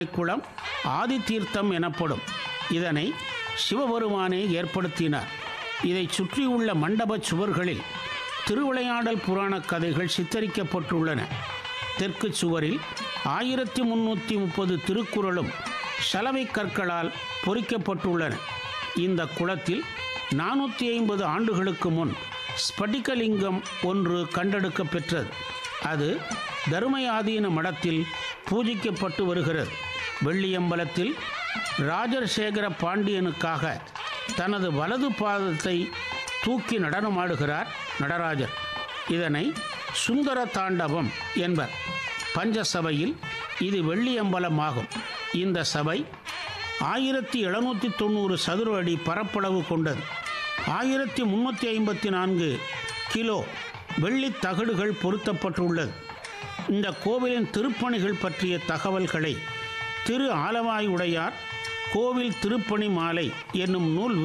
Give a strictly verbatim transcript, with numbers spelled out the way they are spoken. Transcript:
குளம் ஆதி தீர்த்தம் எனப்படும். இதனை சிவபெருமானே ஏற்படுத்தினார். இதை சுற்றியுள்ள மண்டப சுவர்களில் திருவிளையாடல் புராண கதைகள் சித்தரிக்கப்பட்டுள்ளன. தெற்கு சுவரில் ஆயிரத்தி முன்னூற்றி முப்பது திருக்குறளும் சலவை கற்களால் பொறிக்கப்பட்டுள்ளன. இந்த குளத்தில் நானூற்றி ஐம்பது ஆண்டுகளுக்கு முன் ஸ்படிகலிங்கம் ஒன்று கண்டெடுக்க பெற்றது. அது தருமயாதீன மடத்தில் பூஜிக்கப்பட்டு வருகிறது. வெள்ளியம்பலத்தில் ராஜசேகர பாண்டியனுக்காக தனது வலது பாதத்தை தூக்கி நடனமாடுகிறார் நடராஜர். இதனை சுந்தர தாண்டவம் என்பர். பஞ்சசபையில் இது வெள்ளியம்பலமாகும். இந்த சபை ஆயிரத்தி எழுநூற்றி தொண்ணூறு சதுர அடி பரப்பளவு கொண்டது. ஆயிரத்தி முன்னூற்றி ஐம்பத்தி நான்கு கிலோ வெள்ளி தகடுகள் பொருத்தப்பட்டுள்ளது. இந்த கோவிலின் திருப்பணிகள் பற்றிய தகவல்களை திரு ஆலவாயுடையார் கோவில் திருப்பணி மாலை என்னும் நூல்